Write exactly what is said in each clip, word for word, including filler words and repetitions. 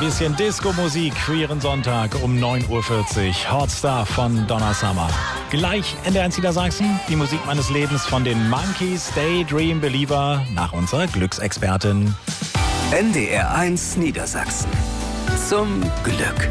bisschen Disco-Musik für Ihren Sonntag um neun Uhr vierzig. Hotstar von Donna Summer. Gleich in der eins Niedersachsen die Musik meines Lebens von den Monkees, Daydream Believer, nach unserer Glücksexpertin. N D R eins Niedersachsen. Zum Glück.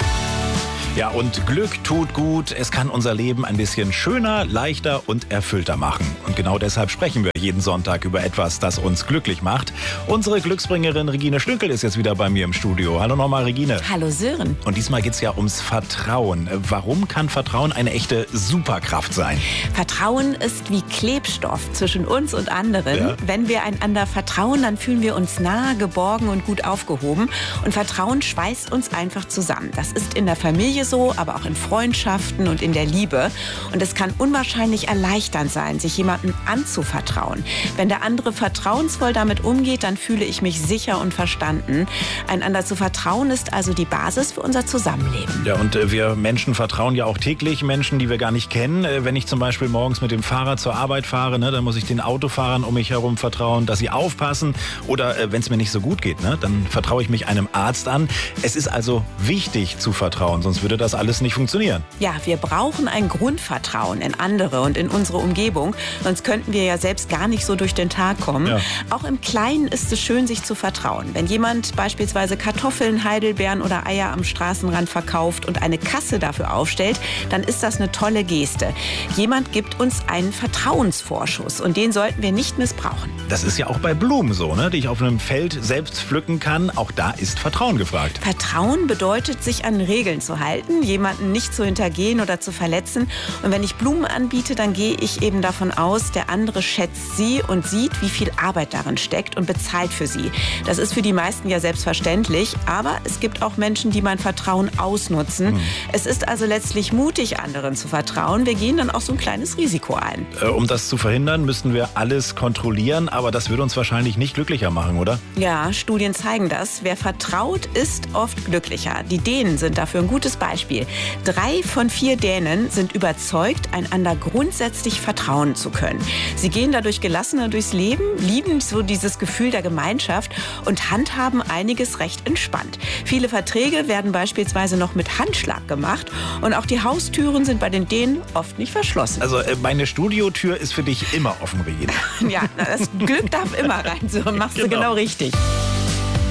Ja, und Glück tut gut. Es kann unser Leben ein bisschen schöner, leichter und erfüllter machen. Und genau deshalb sprechen wir jeden Sonntag über etwas, das uns glücklich macht. Unsere Glücksbringerin Regine Stünkel ist jetzt wieder bei mir im Studio. Hallo nochmal, Regine. Hallo Sören. Und diesmal geht es ja ums Vertrauen. Warum kann Vertrauen eine echte Superkraft sein? Vertrauen ist wie Klebstoff zwischen uns und anderen. Ja. Wenn wir einander vertrauen, dann fühlen wir uns nah, geborgen und gut aufgehoben. Und Vertrauen schweißt uns einfach zusammen. Das ist in der Familie so, aber auch in Freundschaften und in der Liebe. Und es kann unwahrscheinlich erleichternd sein, sich jemandem anzuvertrauen. Wenn der andere vertrauensvoll damit umgeht, dann fühle ich mich sicher und verstanden. Einander zu vertrauen ist also die Basis für unser Zusammenleben. Ja, und äh, wir Menschen vertrauen ja auch täglich Menschen, die wir gar nicht kennen. Äh, wenn ich zum Beispiel morgens mit dem Fahrrad zur Arbeit fahre, ne, dann muss ich den Autofahrern um mich herum vertrauen, dass sie aufpassen. Oder äh, wenn es mir nicht so gut geht, ne, dann vertraue ich mich einem Arzt an. Es ist also wichtig zu vertrauen, sonst würde das alles nicht funktionieren. Ja, wir brauchen ein Grundvertrauen in andere und in unsere Umgebung. Sonst könnten wir ja selbst gar nicht so durch den Tag kommen. Ja. Auch im Kleinen ist es schön, sich zu vertrauen. Wenn jemand beispielsweise Kartoffeln, Heidelbeeren oder Eier am Straßenrand verkauft und eine Kasse dafür aufstellt, dann ist das eine tolle Geste. Jemand gibt uns einen Vertrauensvorschuss und den sollten wir nicht missbrauchen. Das ist ja auch bei Blumen so, ne, die ich auf einem Feld selbst pflücken kann. Auch da ist Vertrauen gefragt. Vertrauen bedeutet, sich an Regeln zu halten, jemanden nicht zu hintergehen oder zu verletzen. Und wenn ich Blumen anbiete, dann gehe ich eben davon aus, der andere schätzt sie und sieht, wie viel Arbeit darin steckt und bezahlt für sie. Das ist für die meisten ja selbstverständlich, aber es gibt auch Menschen, die mein Vertrauen ausnutzen. Mhm. Es ist also letztlich mutig, anderen zu vertrauen. Wir gehen dann auch so ein kleines Risiko ein. Äh, um das zu verhindern, müssten wir alles kontrollieren, aber das würde uns wahrscheinlich nicht glücklicher machen, oder? Ja, Studien zeigen das. Wer vertraut, ist oft glücklicher. Die Dänen sind dafür ein gutes Beispiel. Drei von vier Dänen sind überzeugt, einander grundsätzlich vertrauen zu können. Sie gehen dadurch gelassener durchs Leben, lieben so dieses Gefühl der Gemeinschaft und handhaben einiges recht entspannt. Viele Verträge werden beispielsweise noch mit Handschlag gemacht und auch die Haustüren sind bei den Dänen oft nicht verschlossen. Also äh, meine Studiotür ist für dich immer offen, Regine. Ja, das Glück darf immer rein, so machst genau. du genau richtig.